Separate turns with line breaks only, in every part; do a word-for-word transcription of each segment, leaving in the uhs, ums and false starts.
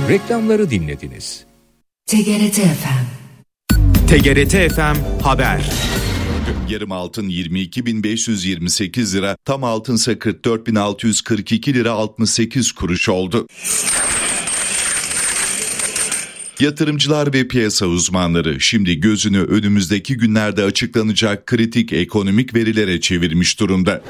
Reklamları dinlediniz.
T G R T F M.
T G R T F M Haber.
Yarım altın yirmi iki bin beş yüz yirmi sekiz lira, tam altınsa kırk dört bin altı yüz kırk iki lira altmış sekiz kuruş oldu. Yatırımcılar ve piyasa uzmanları şimdi gözünü önümüzdeki günlerde açıklanacak kritik ekonomik verilere çevirmiş durumda.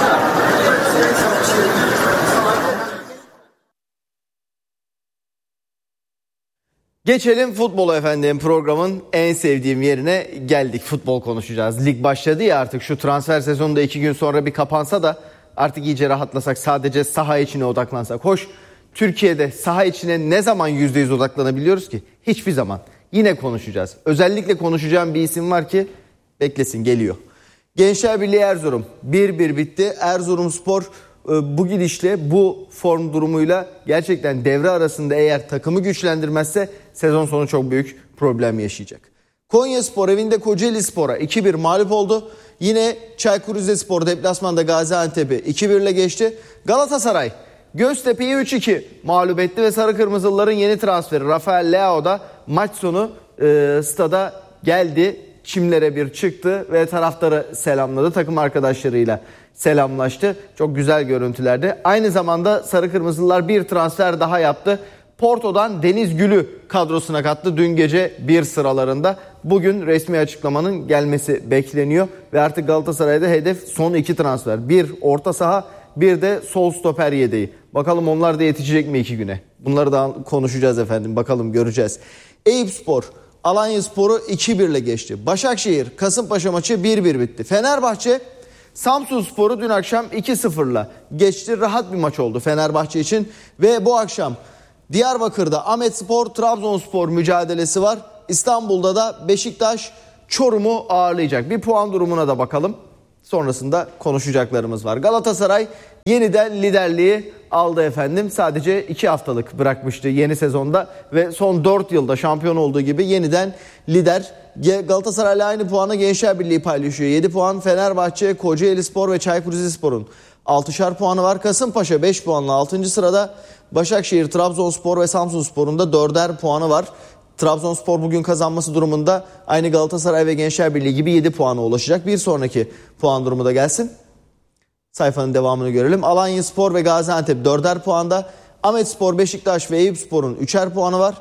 Geçelim futbola efendim. Programın en sevdiğim yerine geldik. Futbol konuşacağız. Lig başladı ya artık, şu transfer sezonu da iki gün sonra bir kapansa da artık iyice rahatlasak, sadece saha içine odaklansak. Hoş, Türkiye'de saha içine ne zaman yüzde yüz odaklanabiliyoruz ki? Hiçbir zaman. Yine konuşacağız. Özellikle konuşacağım bir isim var ki beklesin, geliyor. Gençler Birliği Erzurum bir bir bitti. Erzurumspor bu gidişle, bu form durumuyla gerçekten devre arasında eğer takımı güçlendirmezse sezon sonu çok büyük problem yaşayacak. Konyaspor evinde Kocaelispor'a iki bir mağlup oldu. Yine Çaykur Rizespor deplasmanda Gaziantep'i iki bir ile geçti. Galatasaray Göztepe'yi üç iki mağlup etti ve Sarı Kırmızılıların yeni transferi Rafael Leao da maç sonu e, stada geldi. Çimlere bir çıktı ve taraftarı selamladı. Takım arkadaşlarıyla selamlaştı. Çok güzel görüntülerdi. Aynı zamanda Sarı Kırmızılılar bir transfer daha yaptı. Porto'dan Deniz Gül'ü kadrosuna kattı dün gece bir sıralarında. Bugün resmi açıklamanın gelmesi bekleniyor. Ve artık Galatasaray'da hedef son iki transfer. Bir orta saha, bir de sol stoper yedeği. Bakalım onlar da yetişecek mi iki güne? Bunları da konuşacağız efendim. Bakalım, göreceğiz. Eyüpspor Alanyaspor'u iki bir ile geçti. Başakşehir Kasımpaşa maçı bir bir bitti. Fenerbahçe Samsunspor'u dün akşam iki sıfırla geçti. Rahat bir maç oldu Fenerbahçe için. Ve bu akşam Diyarbakır'da Ahmetspor Trabzonspor mücadelesi var. İstanbul'da da Beşiktaş Çorum'u ağırlayacak. Bir puan durumuna da bakalım. Sonrasında konuşacaklarımız var. Galatasaray yeniden liderliği aldı efendim. Sadece iki haftalık bırakmıştı yeni sezonda ve son dört yılda şampiyon olduğu gibi yeniden lider. Galatasaray'la aynı puanı Gençler Birliği paylaşıyor. yedi puan. Fenerbahçe, Kocaelispor ve Çaykur Rizespor'un altışar puanı var. Kasımpaşa beş puanla altıncı sırada. Başakşehir, Trabzonspor ve Samsunspor'un da dörder puanı var. Trabzonspor bugün kazanması durumunda aynı Galatasaray ve Gençler Birliği gibi yedi puana ulaşacak. Bir sonraki puan durumu da gelsin. Sayfanın devamını görelim. Alanyaspor ve Gaziantep dörder puanda. Ahmetspor, Beşiktaş ve Eyüpspor'un üçer puanı var.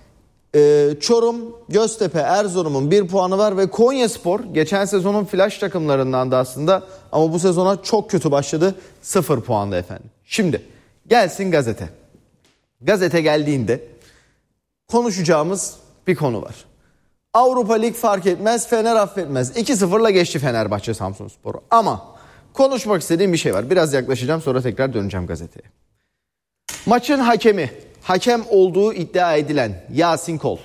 Ee, Çorum, Göztepe, Erzurum'un bir puanı var ve Konyaspor geçen sezonun flash takımlarından da aslında ama bu sezona çok kötü başladı. sıfır puanda efendim. Şimdi gelsin gazete. Gazete geldiğinde konuşacağımız bir konu var. Avrupa Lig fark etmez, Fener affetmez. iki sıfırla geçti Fenerbahçe Samsunspor'u. Ama konuşmak istediğim bir şey var. Biraz yaklaşacağım, sonra tekrar döneceğim gazeteye. Maçın hakemi, hakem olduğu iddia edilen Yasin Kol,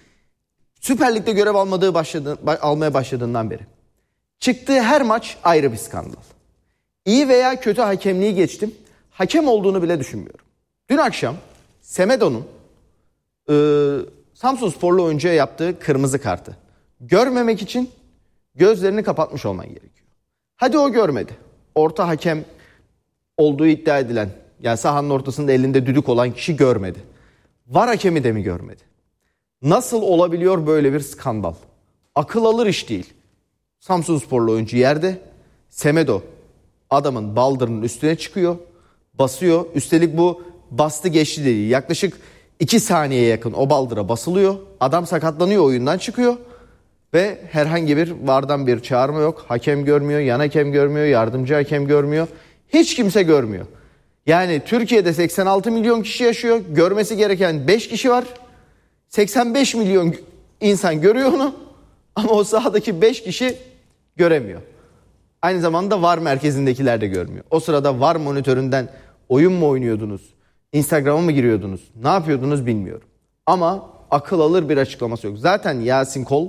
Süper Lig'de görev almadığı başladı, almaya başladığından beri çıktığı her maç ayrı bir skandal. İyi veya kötü hakemliği geçtim, hakem olduğunu bile düşünmüyorum. Dün akşam Semedo'nun e, Samsunsporlu oyuncuya yaptığı kırmızı kartı görmemek için gözlerini kapatmış olman gerekiyor. Hadi o görmedi. Orta hakem olduğu iddia edilen, yani sahanın ortasında elinde düdük olan kişi görmedi. VAR hakemi de mi görmedi? Nasıl olabiliyor böyle bir skandal? Akıl alır iş değil. Samsunsporlu oyuncu yerde. Semedo adamın baldırının üstüne çıkıyor. Basıyor. Üstelik bu bastı geçti değil. Yaklaşık iki saniyeye yakın o baldıra basılıyor. Adam sakatlanıyor, oyundan çıkıyor. Ve herhangi bir VAR'dan bir çağırma yok. Hakem görmüyor, yan hakem görmüyor, yardımcı hakem görmüyor. Hiç kimse görmüyor. Yani Türkiye'de seksen altı milyon kişi yaşıyor. Görmesi gereken beş kişi var. seksen beş milyon insan görüyor onu. Ama o sahadaki beş kişi göremiyor. Aynı zamanda VAR merkezindekiler de görmüyor. O sırada VAR monitöründen oyun mu oynuyordunuz? Instagram'a mı giriyordunuz? Ne yapıyordunuz bilmiyorum. Ama akıl alır bir açıklaması yok. Zaten Yasin Kol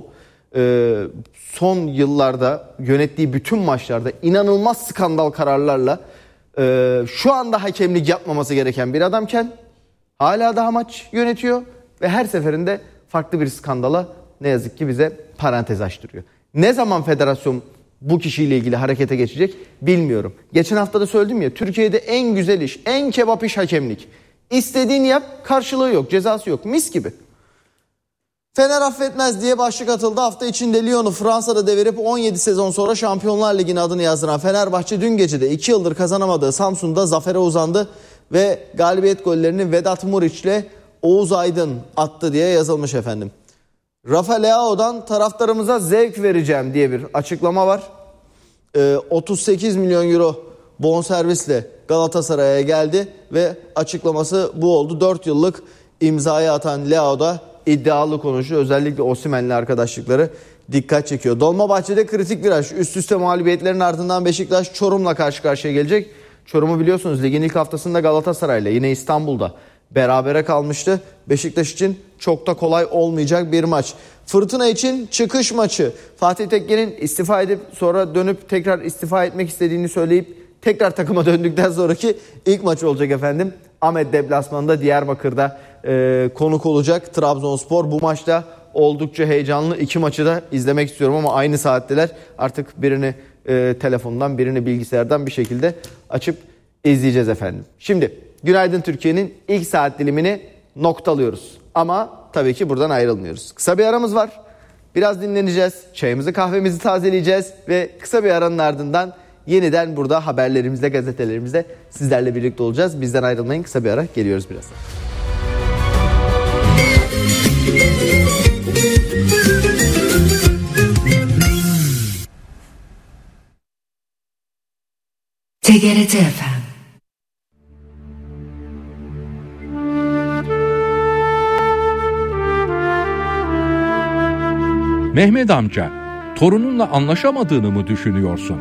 son yıllarda yönettiği bütün maçlarda inanılmaz skandal kararlarla şu anda hakemlik yapmaması gereken bir adamken hala daha maç yönetiyor ve her seferinde farklı bir skandala ne yazık ki bize parantez açtırıyor. Ne zaman federasyon bu kişiyle ilgili harekete geçecek bilmiyorum. Geçen hafta da söyledim ya, Türkiye'de en güzel iş, en kebap iş hakemlik. İstediğini yap, karşılığı yok, cezası yok. Mis gibi. Fener affetmez diye başlık atıldı. Hafta içinde Lyon'u Fransa'da devirip on yedi sezon sonra Şampiyonlar Ligi'ne adını yazdıran Fenerbahçe dün gece de iki yıldır kazanamadığı Samsun'da zafere uzandı ve galibiyet gollerini Vedat Muriç ile Oğuz Aydın attı diye yazılmış efendim. Rafa Leao'dan taraftarımıza zevk vereceğim diye bir açıklama var. Ee, otuz sekiz milyon euro bonservisle Galatasaray'a geldi ve açıklaması bu oldu. dört yıllık imzayı atan Leao da iddialı konuşuyor. Özellikle Osimhen'le arkadaşlıkları dikkat çekiyor. Dolmabahçe'de kritik viraj. Üst üste mağlubiyetlerin ardından Beşiktaş Çorum'la karşı karşıya gelecek. Çorum'u biliyorsunuz ligin ilk haftasında Galatasaray'la yine İstanbul'da berabere kalmıştı. Beşiktaş için çok da kolay olmayacak bir maç. Fırtına için çıkış maçı. Fatih Tekke'nin istifa edip sonra dönüp tekrar istifa etmek istediğini söyleyip tekrar takıma döndükten sonraki ilk maç olacak efendim. Ahmet deplasmanında Diyarbakır'da e, konuk olacak Trabzonspor. Bu maçta oldukça heyecanlı. İki maçı da izlemek istiyorum ama aynı saatteler. Artık birini e, telefondan birini bilgisayardan bir şekilde açıp izleyeceğiz efendim. Şimdi Günaydın Türkiye'nin ilk saat dilimini noktalıyoruz. Ama tabii ki buradan ayrılmıyoruz. Kısa bir aramız var. Biraz dinleneceğiz. Çayımızı kahvemizi tazeleyeceğiz. Ve kısa bir aranın ardından yeniden burada haberlerimizde, gazetelerimizde sizlerle birlikte olacağız. Bizden ayrılmayın. Kısa bir ara, geliyoruz birazdan.
T G R T F M.
Mehmet amca, torununla anlaşamadığını mı düşünüyorsun?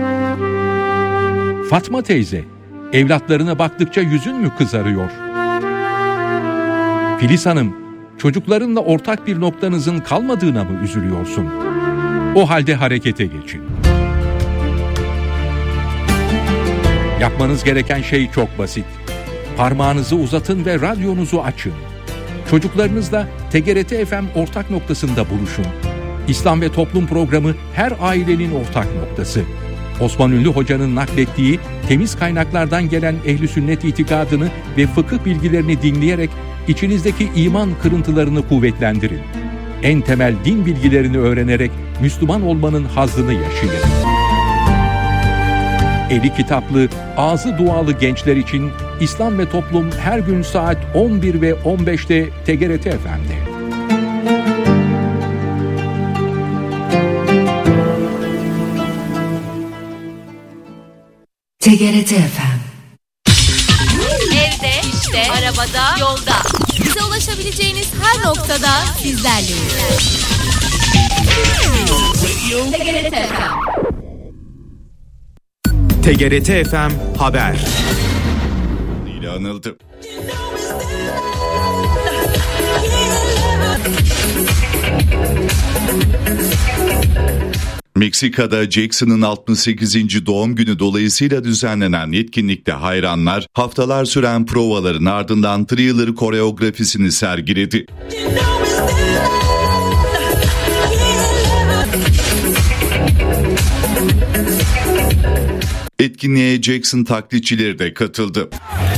Fatma teyze, evlatlarına baktıkça yüzün mü kızarıyor? Filiz Hanım, çocuklarınla ortak bir noktanızın kalmadığına mı üzülüyorsun? O halde harekete geçin. Yapmanız gereken şey çok basit. Parmağınızı uzatın ve radyonuzu açın. Çocuklarınızla T G R T F M ortak noktasında buluşun. İslam ve Toplum programı her ailenin ortak noktası. Osman Ünlü Hoca'nın naklettiği temiz kaynaklardan gelen ehli sünnet itikadını ve fıkıh bilgilerini dinleyerek içinizdeki iman kırıntılarını kuvvetlendirin. En temel din bilgilerini öğrenerek Müslüman olmanın hazzını yaşayın. Eli kitaplı, ağzı dualı gençler için İslam ve Toplum her gün saat on bir ve on beşte T G R T F M'de.
T G R T F M.
Evde, işte, arabada, yolda. Bize ulaşabileceğiniz her noktada sizlerleyiz. T G R T F M.
T G R T F M Haber.
ile anıldı. Meksika'da Jackson'ın altmış sekizinci doğum günü dolayısıyla düzenlenen etkinlikte hayranlar haftalar süren provaların ardından Thriller koreografisini sergiledi. Etkinliğe Jackson taklitçileri de katıldı.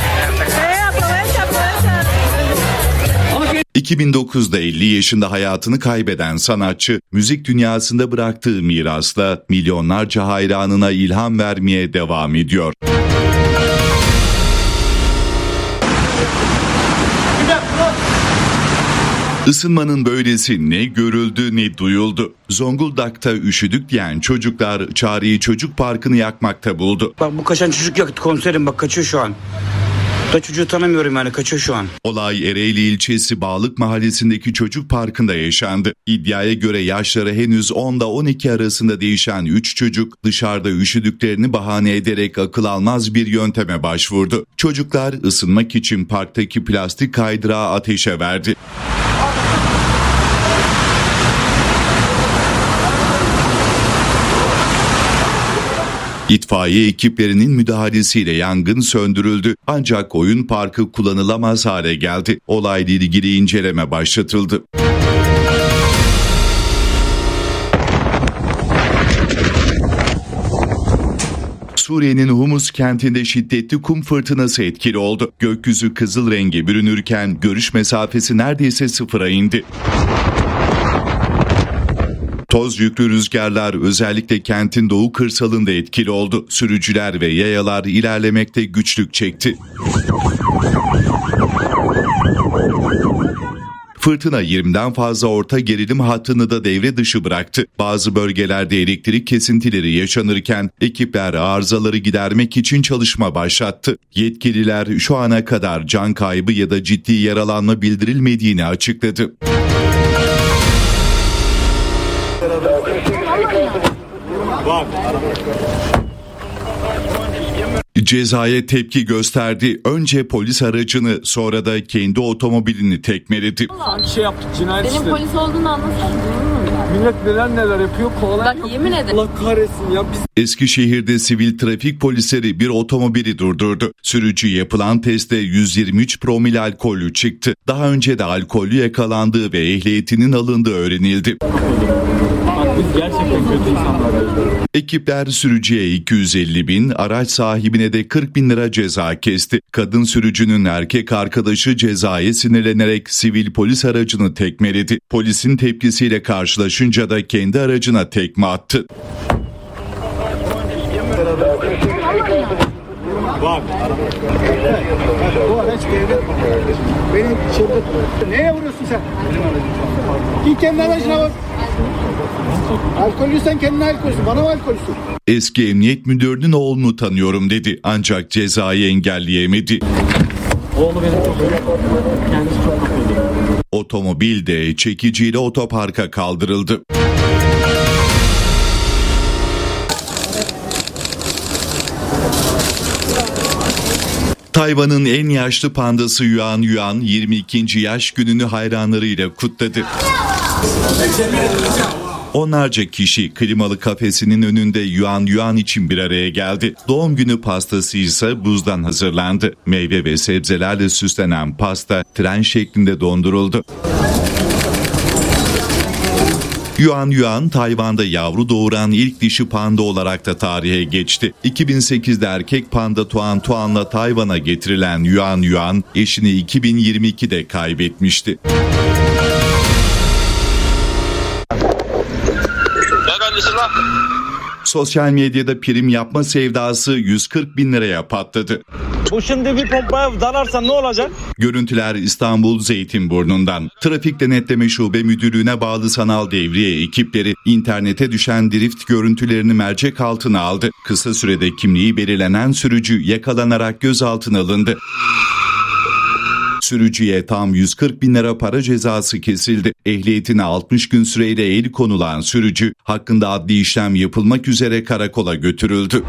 iki bin dokuzda elli yaşında hayatını kaybeden sanatçı, müzik dünyasında bıraktığı mirasla milyonlarca hayranına ilham vermeye devam ediyor. Isınmanın böylesi ne görüldü ne duyuldu. Zonguldak'ta üşüdük diyen çocuklar Çağrı'yı çocuk parkını yakmakta buldu.
Bak bu kaçan çocuk yaktı komiserim, bak kaçıyor şu an. Da çocuğu tanımıyorum yani, kaçıyor şu an.
Olay Ereğli ilçesi Bağlık mahallesindeki çocuk parkında yaşandı. İddiaya göre yaşları henüz on ile on iki arasında değişen üç çocuk dışarıda üşüdüklerini bahane ederek akıl almaz bir yönteme başvurdu. Çocuklar ısınmak için parktaki plastik kaydırağı ateşe verdi. İtfaiye ekiplerinin müdahalesiyle yangın söndürüldü ancak oyun parkı kullanılamaz hale geldi. Olayla ilgili inceleme başlatıldı. Suriye'nin Humus kentinde şiddetli kum fırtınası etkili oldu. Gökyüzü kızıl renge bürünürken görüş mesafesi neredeyse sıfıra indi. Toz yüklü rüzgarlar özellikle kentin doğu kırsalında etkili oldu. Sürücüler ve yayalar ilerlemekte güçlük çekti. Fırtına yirmiden fazla orta gerilim hattını da devre dışı bıraktı. Bazı bölgelerde elektrik kesintileri yaşanırken ekipler arızaları gidermek için çalışma başlattı. Yetkililer şu ana kadar can kaybı ya da ciddi yaralanma bildirilmediğini açıkladı. Cezaya tepki gösterdi. Önce polis aracını, sonra da kendi otomobilini tekmeledi.
Şey yaptık, cinayet
Senin
işledik.
polis olduğunu anlasana.
Millet neler neler yapıyor, kovalayan
Bak yemin ederim.
Allah kahretsin ya. Biz...
Eskişehir'de sivil trafik polisleri bir otomobili durdurdu. Sürücü yapılan testte yüz yirmi üç promil alkollü çıktı. Daha önce de alkollü yakalandığı ve ehliyetinin alındığı öğrenildi.
Bak biz gerçekten kötü insanlarız.
Ekipler sürücüye iki yüz elli bin, araç sahibine de kırk bin lira ceza kesti. Kadın sürücünün erkek arkadaşı cezaya sinirlenerek sivil polis aracını tekmeledi. Polisin tepkisiyle karşılaşınca da kendi aracına tekme attı.
Bak. Bu araç devlet kardeşim. Benim şeyde... Neye vuruyorsun sen? Git kendi aracına vur. Alkollüysen kendine alkolsün. Bana mı alkolsün?
Eski emniyet müdürünün oğlunu tanıyorum dedi. Ancak cezayı engelleyemedi.
Oğlu benim çok iyi. Kendisi çok kapıydı.
Otomobil de çekiciyle otoparka kaldırıldı. Tayvan'ın en yaşlı pandası Yuan Yuan yirmi ikinci yaş gününü hayranlarıyla kutladı. Onlarca kişi klimalı kafesinin önünde Yuan Yuan için bir araya geldi. Doğum günü pastası ise buzdan hazırlandı. Meyve ve sebzelerle süslenen pasta tren şeklinde donduruldu. Yuan Yuan, Tayvan'da yavru doğuran ilk dişi panda olarak da tarihe geçti. iki bin sekizde erkek panda Tuan Tuan'la Tayvan'a getirilen Yuan Yuan, eşini iki bin yirmi ikide kaybetmişti. Sosyal medyada prim yapma sevdası yüz kırk bin liraya patladı.
Bu şimdi bir pompaya dalarsan ne olacak?
Görüntüler İstanbul Zeytinburnu'ndan. Trafik Denetleme Şube Müdürlüğü'ne bağlı sanal devriye ekipleri internete düşen drift görüntülerini mercek altına aldı. Kısa sürede kimliği belirlenen sürücü yakalanarak gözaltına alındı. Sürücüye tam yüz kırk bin lira para cezası kesildi. Ehliyetine altmış gün süreyle el konulan sürücü hakkında adli işlem yapılmak üzere karakola götürüldü.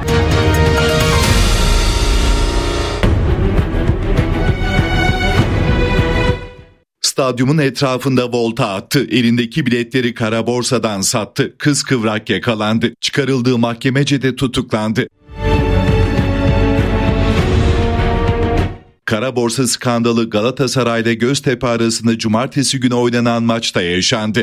Stadyumun etrafında volta attı. Elindeki biletleri kara borsadan sattı. Kız kıvrak yakalandı. Çıkarıldığı mahkemece de tutuklandı. Kara borsa skandalı Galatasaray ile Göztepe arasında cumartesi günü oynanan maçta yaşandı.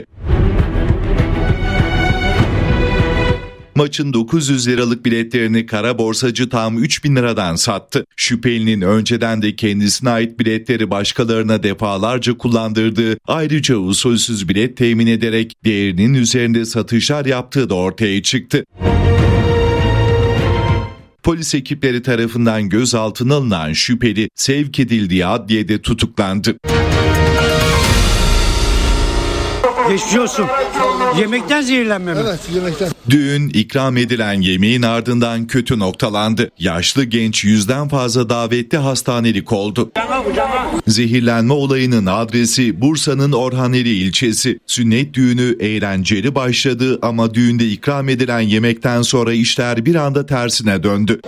Maçın dokuz yüz liralık biletlerini kara borsacı tam üç bin liradan sattı. Şüphelinin önceden de kendisine ait biletleri başkalarına defalarca kullandırdığı, ayrıca usulsüz bilet temin ederek değerinin üzerinde satışlar yaptığı da ortaya çıktı. Polis ekipleri tarafından gözaltına alınan şüpheli sevk edildiği adliyede tutuklandı.
Geçmiş olsun. Yemekten zehirlenme mi?
Evet, yemekten.
Düğün ikram edilen yemeğin ardından kötü noktalandı. Yaşlı genç yüzden fazla davetli hastanelik oldu. Zehirlenme olayının adresi Bursa'nın Orhaneli ilçesi. Sünnet düğünü eğlenceli başladı ama düğünde ikram edilen yemekten sonra işler bir anda tersine döndü.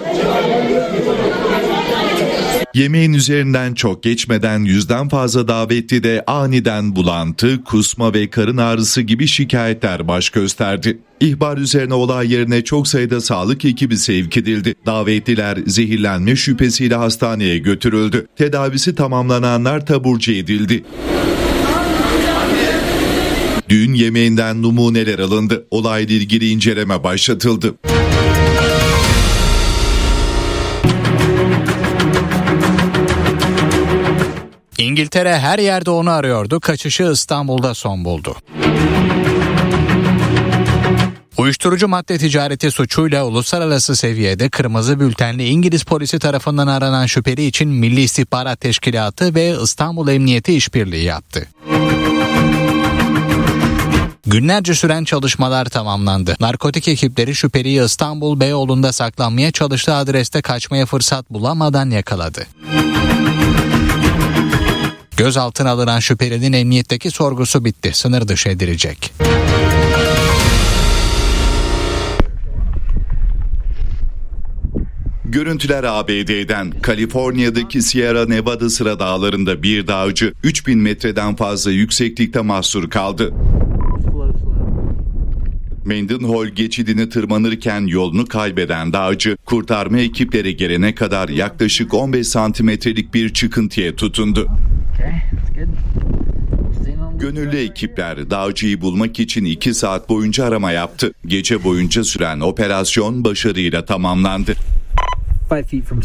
Yemeğin üzerinden çok geçmeden yüzden fazla davetli de aniden bulantı, kusma ve karın ağrısı gibi şikayetler baş gösterdi. İhbar üzerine olay yerine çok sayıda sağlık ekibi sevk edildi. Davetliler zehirlenme şüphesiyle hastaneye götürüldü. Tedavisi tamamlananlar taburcu edildi. Düğün yemeğinden numuneler alındı. Olayla ilgili inceleme başlatıldı.
İngiltere her yerde onu arıyordu. Kaçışı İstanbul'da son buldu. Uyuşturucu madde ticareti suçuyla uluslararası seviyede kırmızı bültenli İngiliz polisi tarafından aranan şüpheli için Milli İstihbarat Teşkilatı ve İstanbul Emniyeti işbirliği yaptı. Günlerce süren çalışmalar tamamlandı. Narkotik ekipleri şüpheliyi İstanbul Beyoğlu'nda saklanmaya çalıştığı adreste kaçmaya fırsat bulamadan yakaladı. Gözaltına alınan şüphelinin emniyetteki sorgusu bitti. Sınır dışı edilecek.
Görüntüler A B D'den. Kaliforniya'daki Sierra Nevada Sıra Dağları'nda bir dağcı üç bin metreden fazla yükseklikte mahsur kaldı. Mendenhall geçidini tırmanırken yolunu kaybeden dağcı, kurtarma ekipleri gelene kadar yaklaşık on beş santimetrelik bir çıkıntıya tutundu. Gönüllü ekipler dağcıyı bulmak için iki saat boyunca arama yaptı. Gece boyunca süren operasyon başarıyla tamamlandı.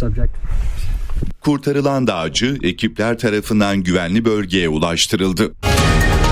Kurtarılan dağcı ekipler tarafından güvenli bölgeye ulaştırıldı.